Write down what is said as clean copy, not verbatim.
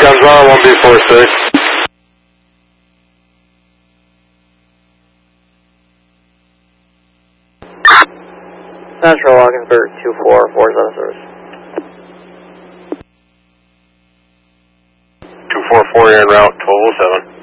Beacon's on 1B46. Central Ogdensburg 244 service. 244, you're en route, 1207.